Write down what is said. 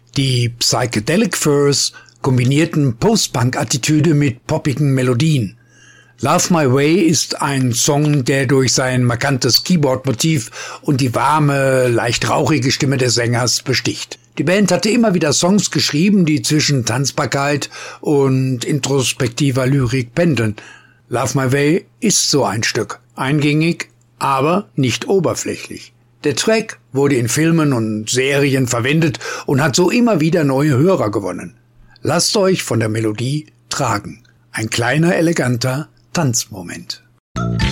Die Psychedelic Furs kombinierten Post-Punk-Attitüde mit poppigen Melodien. Love My Way ist ein Song, der durch sein markantes Keyboard-Motiv und die warme, leicht rauchige Stimme des Sängers besticht. Die Band hatte immer wieder Songs geschrieben, die zwischen Tanzbarkeit und introspektiver Lyrik pendeln. Love My Way ist so ein Stück. Eingängig, aber nicht oberflächlich. Der Track wurde in Filmen und Serien verwendet und hat so immer wieder neue Hörer gewonnen. Lasst euch von der Melodie tragen. Ein kleiner, eleganter Tanzmoment.